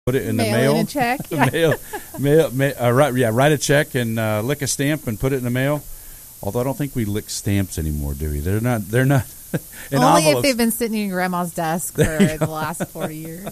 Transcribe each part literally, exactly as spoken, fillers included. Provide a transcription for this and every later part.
Put it in the mail mail. in a check. Yeah. mail, mail, mail uh, write, yeah, write a check and uh, lick a stamp and put it in the mail. Although I don't think we lick stamps anymore, do we? They're not. They're not. Only envelopes. if they've been sitting in your grandma's desk for the last forty years.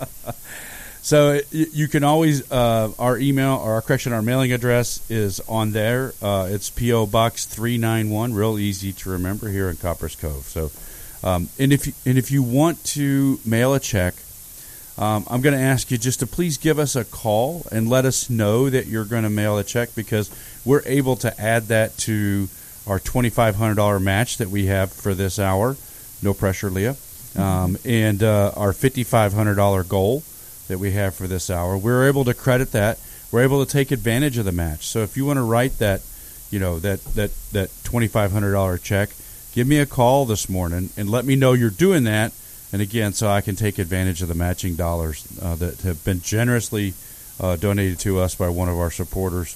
So you can always uh, our email or our correction our mailing address is on there. Uh, it's P O Box three ninety-one, real easy to remember here in Copper's Cove. So, um, and if you, and if you want to mail a check, um, I'm going to ask you just to please give us a call and let us know that you're going to mail a check, because we're able to add that to our twenty-five hundred dollars match that we have for this hour. No pressure, Leah. Mm-hmm. Um, and uh, our fifty-five hundred dollars goal that we have for this hour. We're able to credit that. We're able to take advantage of the match. So if you want to write that, you know, that that that twenty-five hundred dollars check, give me a call this morning and let me know you're doing that. And again, so I can take advantage of the matching dollars uh, that have been generously uh, donated to us by one of our supporters.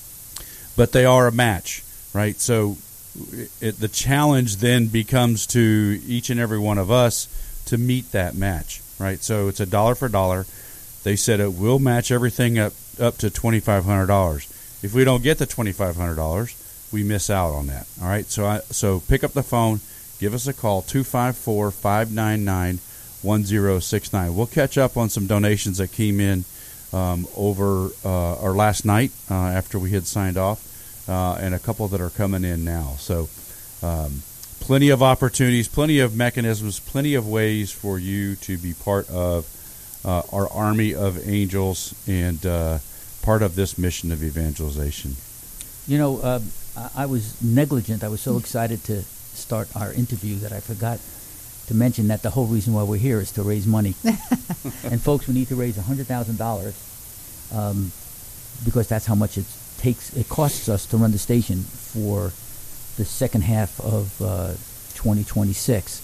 But they are a match, right? So it, the challenge then becomes to each and every one of us to meet that match, right? So it's a dollar for dollar. They said it will match everything up, up to twenty-five hundred dollars. If we don't get the twenty-five hundred dollars, we miss out on that, all right? So I, so pick up the phone, give us a call, two five four, five nine nine, one zero six nine. We'll catch up on some donations that came in um, over uh, our last night uh, after we had signed off, uh, and a couple that are coming in now. So um, plenty of opportunities, plenty of mechanisms, plenty of ways for you to be part of uh, our army of angels and uh, part of this mission of evangelization. You know, uh, I, I was negligent. I was so excited to start our interview that I forgot to mention that the whole reason why we're here is to raise money. And folks, we need to raise one hundred thousand dollars um, because that's how much it takes. It costs us to run the station for the second half of uh, twenty twenty-six.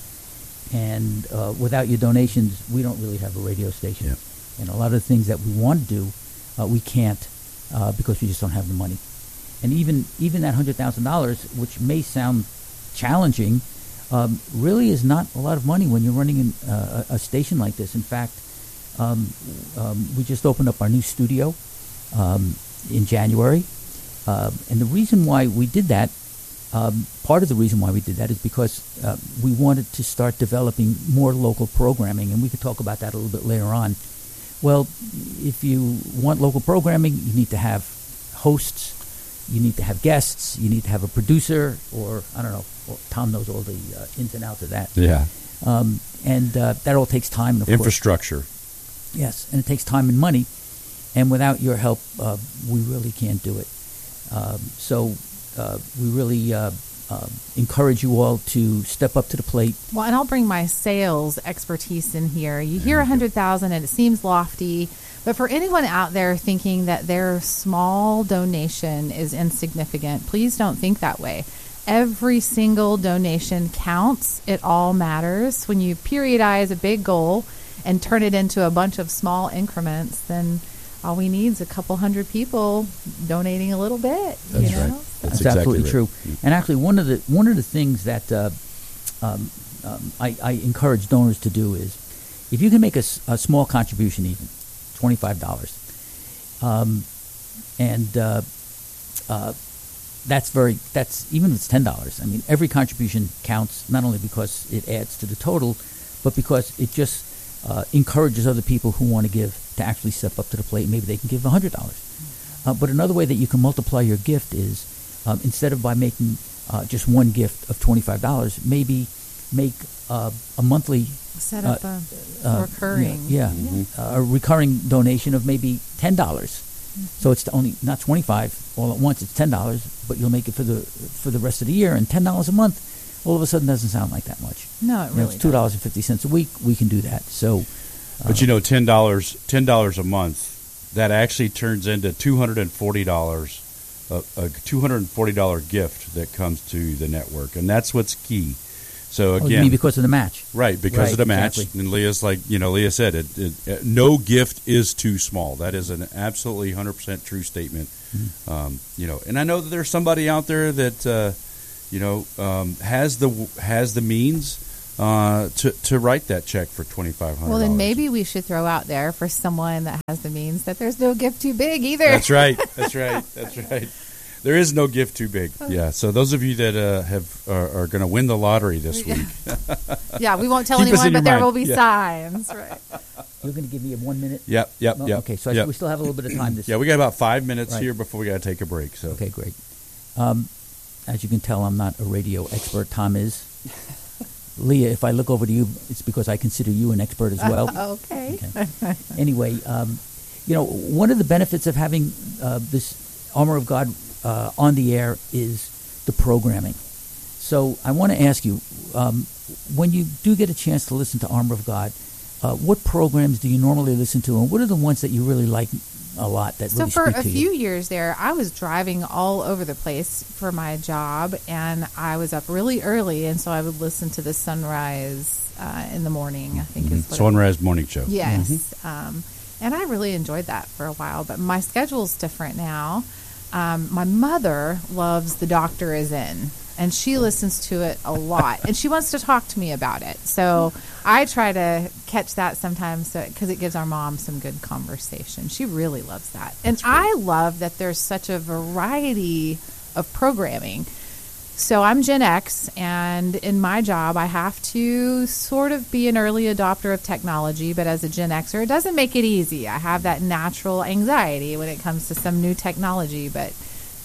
And uh, without your donations, we don't really have a radio station. Yep. And a lot of the things that we want to do, uh, we can't uh, because we just don't have the money. And even even that one hundred thousand dollars, which may sound challenging, um, really is not a lot of money when you're running an, uh, a station like this. In fact, um, um, we just opened up our new studio um, in January. Uh, and the reason why we did that, um, part of the reason why we did that is because uh, we wanted to start developing more local programming, and we could talk about that a little bit later on. Well, if you want local programming, you need to have hosts, you need to have guests, you need to have a producer, or, I don't know, well, Tom knows all the uh, ins and outs of that. Yeah. Um, and uh, that all takes time. And of Infrastructure. Course, yes, and it takes time and money. And without your help, uh, we really can't do it. Um, so uh, we really uh, uh, encourage you all to step up to the plate. Well, and I'll bring my sales expertise in here. You hear one hundred thousand dollars and it seems lofty, but for anyone out there thinking that their small donation is insignificant, please don't think that way. Every single donation counts. It all matters. When you periodize a big goal and turn it into a bunch of small increments, then all we need is a couple hundred people donating a little bit. That's you know? right. That's, That's exactly absolutely right. true. And actually, one of the one of the things that uh, um, um, I, I encourage donors to do is, if you can make a, a small contribution, even twenty-five dollars, um, and uh, uh, that's very that's even if it's ten dollars. I mean, every contribution counts, not only because it adds to the total, but because it just uh, encourages other people who want to give to actually step up to the plate. Maybe they can give one hundred dollars. Uh, but another way that you can multiply your gift is, um, instead of by making uh, just one gift of twenty-five dollars, maybe make uh, a monthly Set up uh, a uh, recurring. Yeah, Mhm. uh, a recurring donation of maybe ten dollars. Mm-hmm. So it's only not twenty-five all at once. It's ten dollars, but you'll make it for the for the rest of the year. And ten dollars a month, all of a sudden, doesn't sound like that much. No, it You know, really it's two dollars and fifty cents a week. We can do that. So, But you know, ten dollars, ten dollars a month, that actually turns into two hundred and forty dollars, a, a two hundred and forty dollar gift that comes to the network, and that's what's key. So oh, you again, mean because of the match, right? Because Right, of the match, exactly. and Leah's like, you know, Leah said it, it, it. No gift is too small. That is an absolutely one hundred percent true statement. Mm-hmm. Um, you know, and I know that there's somebody out there that, uh, you know, um, has the has the means. uh, to to write that check for twenty-five hundred dollars. Well, then maybe we should throw out there for someone that has the means that there's no gift too big either. That's right. That's right. That's right. There is no gift too big. Yeah. So those of you that uh, have are, are going to win the lottery this week. Yeah, we won't tell Keep us anyone, in but your there mind. will be Yeah. signs. Right. You're going to give me a one minute? Yep. Yep. No? Yep. Okay, so I yep. we still have a little bit of time. This Yeah, we got about five minutes Right. here before we got to take a break. So Okay, great. Um, as you can tell, I'm not a radio expert. Tom is. Leah, if I look over to you, it's because I consider you an expert as well. Okay. Okay. Anyway, um, you know, one of the benefits of having uh, this Armor of God uh, on the air is the programming. So I want to ask you, um, when you do get a chance to listen to Armor of God, uh, what programs do you normally listen to, and what are the ones that you really like a lot that So really for speak a to few you? years there, I was driving all over the place for my job, and I was up really early, and so I would listen to the sunrise uh, in the morning, I think is what it Sunrise Morning Show. Yes. Um, and I really enjoyed that for a while, but my schedule's different now. Um, my mother loves The Doctor Is In, and she listens to it a lot, and she wants to talk to me about it. So I try to catch that sometimes because it gives our mom some good conversation. She really loves that. And I love that there's such a variety of programming. So I'm Gen X, and in my job, I have to sort of be an early adopter of technology, but as a Gen Xer, it doesn't make it easy. I have that natural anxiety when it comes to some new technology, but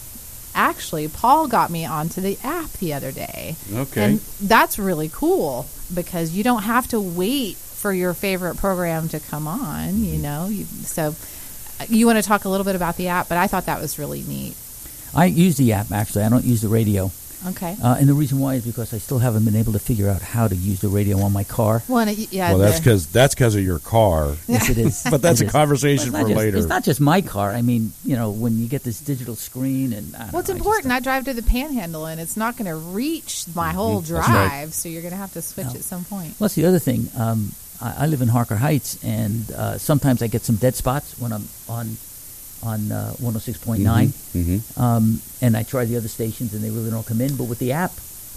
actually, Paul got me onto the app the other day. Okay. And that's really cool because you don't have to wait for your favorite program to come on, you know. You, so you want to talk a little bit about the app, but I thought that was really neat. I use the app, actually. I don't use the radio. Okay. Uh, and the reason why is because I still haven't been able to figure out how to use the radio on my car. Well, and it- yeah, Well, that's the- because that's because of your car. Yes, it is. But that's It a is. conversation But it's for not just- later. It's not just my car. I mean, you know, when you get this digital screen and I don't Well, it's know, I just important. don't- I drive to the Panhandle, and it's not going to reach my whole That's right. drive, so you're going to have to switch No. at some point. Plus, the other thing, um, I, I live in Harker Heights, and uh, sometimes I get some dead spots when I'm on on uh, one oh six point nine. Mm-hmm. Um, and I try the other stations, and they really don't come in. But with the app,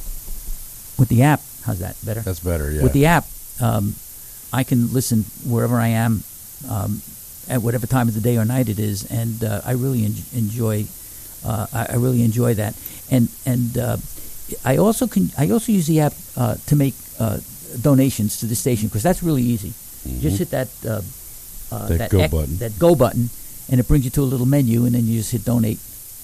with the app, how's that? Better? That's better, yeah. With the app, um, I can listen wherever I am, um, at whatever time of the day or night it is, and uh, I really en- enjoy. Uh, I, I really enjoy that, and and uh, I also can. I also use the app uh, to make uh, donations to the station because that's really easy. Mm-hmm. Just hit that uh, uh, That go X- button. that go button, and it brings you to a little menu, and then you just hit donate.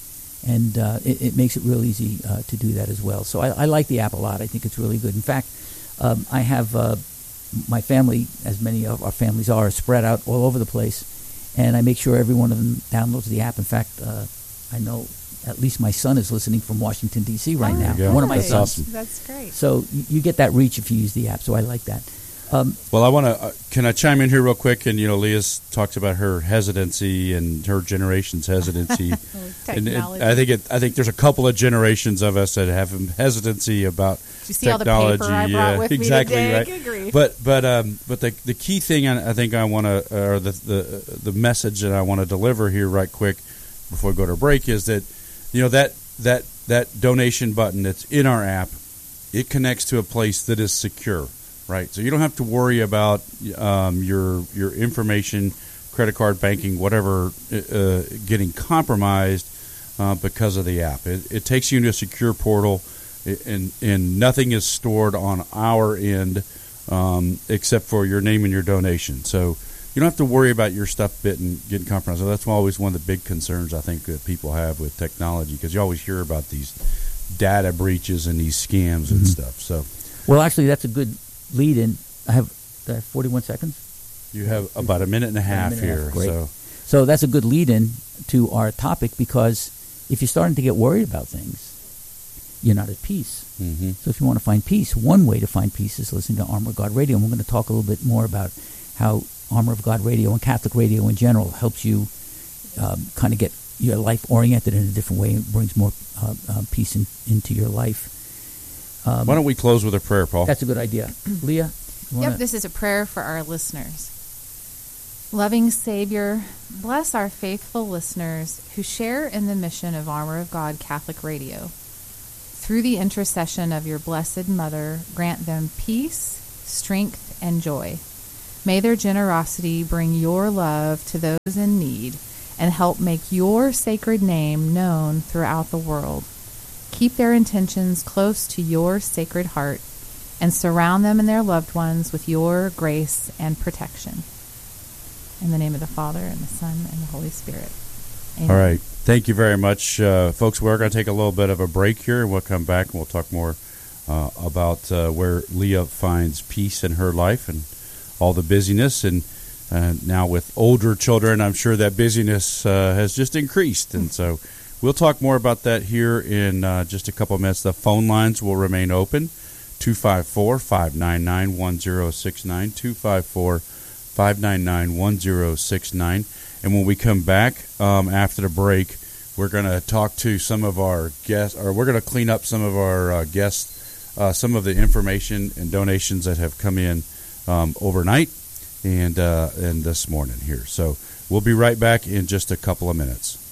And uh, it, it makes it real easy uh, to do that as well. So I, I like the app a lot. I think it's really good. In fact, um, I have uh, my family, as many of our families are, spread out all over the place, and I make sure every one of them downloads the app. In fact, uh, I know at least my son is listening from Washington, D C right Oh, now. There you go. One of my That's sons. awesome. That's great. So you, you get that reach if you use the app. So I like that. Um, Well, I want to. Uh, can I chime in here real quick? And you know, Leah's talks about her hesitancy and her generation's hesitancy. And it, Technology. I think it. I think there's a couple of generations of us that have hesitancy about Did you see all the technology. paper I brought yeah, with me exactly today? right. Good grief. But but um but the the key thing I, I think I want to or the the the message that I want to deliver here right quick before we go to break is that you know that that that donation button that's in our app, it connects to a place that is secure. Right, so you don't have to worry about um, your your information, credit card, banking, whatever, uh, getting compromised uh, because of the app. It, it takes you into a secure portal, and and nothing is stored on our end um, except for your name and your donation. So you don't have to worry about your stuff getting getting compromised. So that's always one of the big concerns I think that people have with technology because you always hear about these data breaches and these scams and Mhm. stuff. So well, actually, that's a good lead in. I have, do I have forty-one seconds. you have about a minute and a half minute and a here. half, great. So So that's a good lead in to our topic because if you're starting to get worried about things, you're not at peace. mhm. So if you want to find peace, one way to find peace is listening to Armor of God Radio. And we're going to talk a little bit more about how Armor of God Radio and Catholic radio in general helps you um, kind of get your life oriented in a different way and brings more uh, uh, peace in, into your life. Um, Why don't we close with a prayer, Paul? That's a good idea. Leah? you wanna- Yep, this is a prayer for our listeners. Loving Savior, bless our faithful listeners who share in the mission of Armor of God Catholic Radio. through the intercession of your Blessed Mother, grant them peace, strength, and joy. May their generosity bring your love to those in need and help make your sacred name known throughout the world. Keep their intentions close to your sacred heart and surround them and their loved ones with your grace and protection. In the name of the Father, and the Son, and the Holy Spirit. Amen. All right. Thank you very much. Uh, folks, we're going to take a little bit of a break here, and we'll come back and we'll talk more uh, about uh, where Leah finds peace in her life and all the busyness. And uh, now with older children, I'm sure that busyness uh, has just increased. And so we'll talk more about that here in uh, just a couple of minutes. The phone lines will remain open, two five four, five nine nine, one zero six nine, two five four, five nine nine, one zero six nine. And when we come back um, after the break, we're going to talk to some of our guests, or we're going to clean up some of our uh, guests, uh, some of the information and donations that have come in um, overnight and uh, and this morning here. So we'll be right back in just a couple of minutes.